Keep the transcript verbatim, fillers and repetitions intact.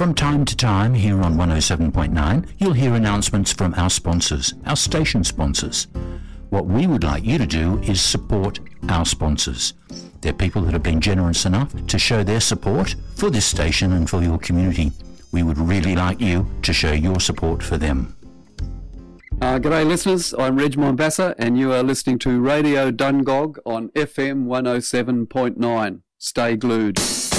From time to time here on one oh seven point nine, you'll hear announcements from our sponsors, our station sponsors. What we would like you to do is support our sponsors. They're people that have been generous enough to show their support for this station and for your community. We would really like you to show your support for them. Uh, g'day listeners, I'm Reg Mombassa and you are listening to Radio Dungog on F M one oh seven point nine. Stay glued.